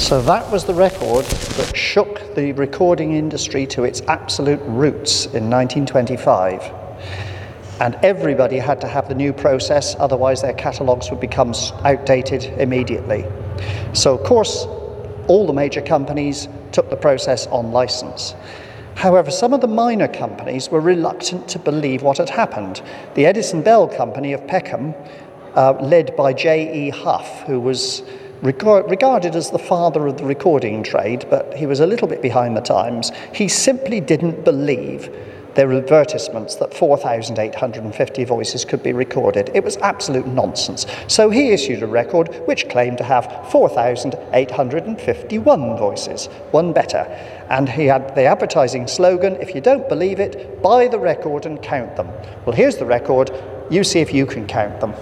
So that was the record that shook the recording industry to its absolute roots in 1925. And everybody had to have the new process, otherwise their catalogues would become outdated immediately. So of course, all the major companies took the process on license. However, some of the minor companies were reluctant to believe what had happened. The Edison Bell Company of Peckham, led by J.E. Huff, who was regarded as the father of the recording trade, but he was a little bit behind the times. He simply didn't believe their advertisements that 4,850 voices could be recorded. It was absolute nonsense. So he issued a record which claimed to have 4,851 voices, one better. And he had the advertising slogan, if you don't believe it, buy the record and count them. Well, here's the record. You see if you can count them.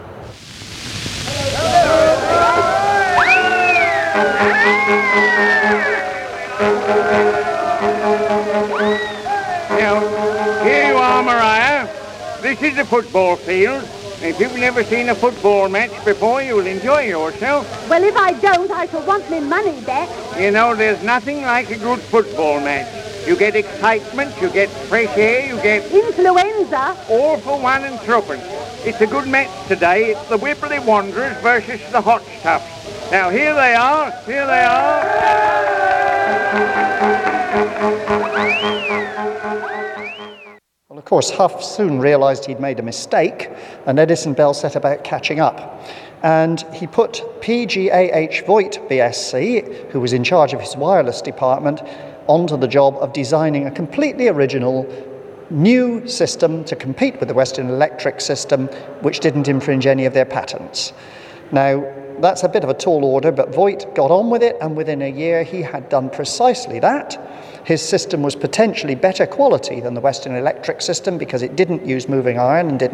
Now, here you are, Maria. This is the football field. If you've never seen a football match before, you'll enjoy yourself. Well, if I don't, I shall want my money back. You know, there's nothing like a good football match. You get excitement, you get fresh air, you get... influenza. All for one and threepence. It's a good match today. It's the Whippley Wanderers versus the Hot Stuffs. Now, here they are. Here they are. Well, of course, Huff soon realised he'd made a mistake, and Edison Bell set about catching up. And he put P.G.A.H. Voigt, BSc, who was in charge of his wireless department, onto the job of designing a completely original new system to compete with the Western Electric system, which didn't infringe any of their patents. Now, that's a bit of a tall order, but Voigt got on with it, and within a year he had done precisely that. His system was potentially better quality than the Western Electric system because it didn't use moving iron and didn't